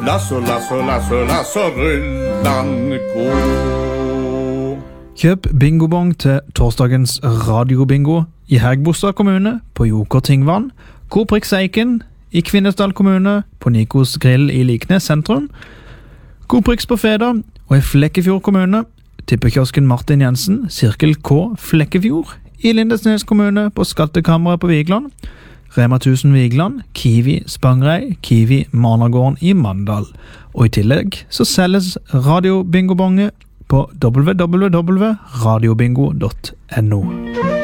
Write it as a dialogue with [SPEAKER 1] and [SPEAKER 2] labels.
[SPEAKER 1] Lasso, lasso, lasso, lasso, rullan gå.
[SPEAKER 2] Kjøp bingobong til torsdagens radiobingo i Hægebostad kommune på Joker Tingvann, Koprix Eiken i Kvinesdal kommune på Nikos Grill i Liknes sentrum, Koprix på Feda og i Flekkefjord kommune, tippekiosken Martin Jensen, Sirkel K Flekkefjord i Lindesnes kommune på Skattekammeret på Vigland, Rema 1000 Vigland, Kiwi Spangrei, Kiwi Managården i Mandal. Og i tillegg så selges radiobingobonge på www.radiobingo.no.